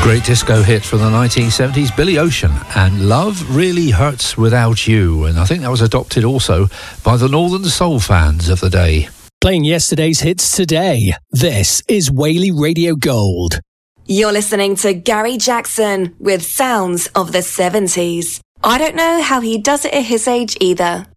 Great disco hit from the 1970s, Billy Ocean, and Love Really Hurts Without You. And I think that was adopted also by the Northern Soul fans of the day. Playing yesterday's hits today, this is Whaley Radio Gold. You're listening to Gary Jackson with Sounds of the 70s. I don't know how he does it at his age either.